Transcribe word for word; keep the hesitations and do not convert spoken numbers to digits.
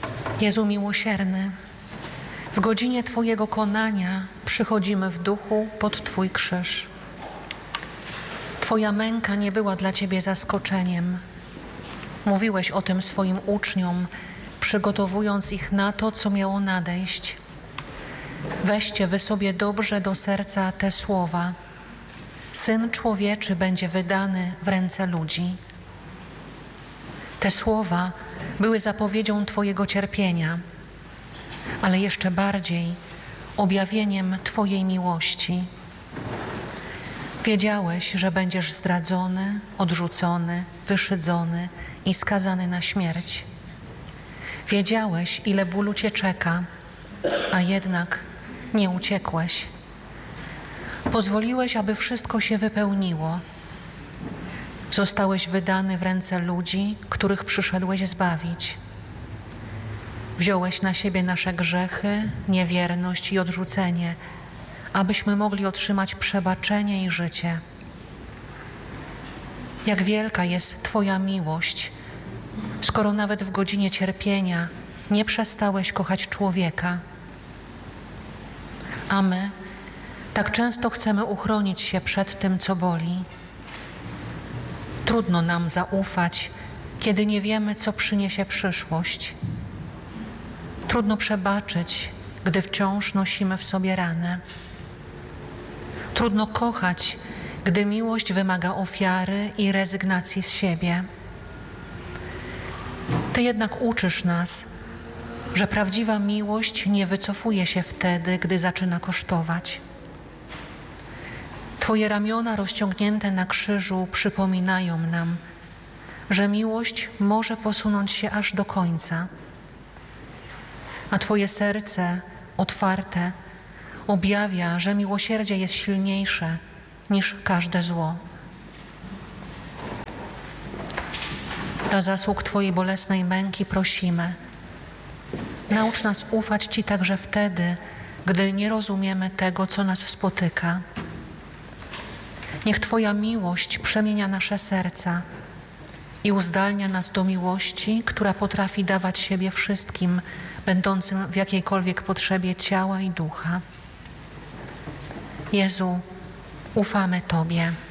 Jezu miłosierny, w godzinie Twojego konania przychodzimy w duchu pod Twój krzyż. Twoja męka nie była dla Ciebie zaskoczeniem. Mówiłeś o tym swoim uczniom, przygotowując ich na to, co miało nadejść. Weźcie wy sobie dobrze do serca te słowa. Syn Człowieczy będzie wydany w ręce ludzi. Te słowa były zapowiedzią Twojego cierpienia, ale jeszcze bardziej objawieniem Twojej miłości. Wiedziałeś, że będziesz zdradzony, odrzucony, wyszydzony i skazany na śmierć. Wiedziałeś, ile bólu Cię czeka, a jednak nie uciekłeś. Pozwoliłeś, aby wszystko się wypełniło. Zostałeś wydany w ręce ludzi, których przyszedłeś zbawić. Wziąłeś na siebie nasze grzechy, niewierność i odrzucenie, abyśmy mogli otrzymać przebaczenie i życie. Jak wielka jest Twoja miłość, skoro nawet w godzinie cierpienia nie przestałeś kochać człowieka. A my tak często chcemy uchronić się przed tym, co boli. Trudno nam zaufać, kiedy nie wiemy, co przyniesie przyszłość. Trudno przebaczyć, gdy wciąż nosimy w sobie ranę. Trudno kochać, gdy miłość wymaga ofiary i rezygnacji z siebie. Ty jednak uczysz nas, że prawdziwa miłość nie wycofuje się wtedy, gdy zaczyna kosztować. Twoje ramiona rozciągnięte na krzyżu przypominają nam, że miłość może posunąć się aż do końca, a Twoje serce otwarte objawia, że miłosierdzie jest silniejsze niż każde zło. Dla zasług Twojej bolesnej męki prosimy. Naucz nas ufać Ci także wtedy, gdy nie rozumiemy tego, co nas spotyka. Niech Twoja miłość przemienia nasze serca i uzdalnia nas do miłości, która potrafi dawać siebie wszystkim, będącym w jakiejkolwiek potrzebie ciała i ducha. Jezu, ufamy Tobie.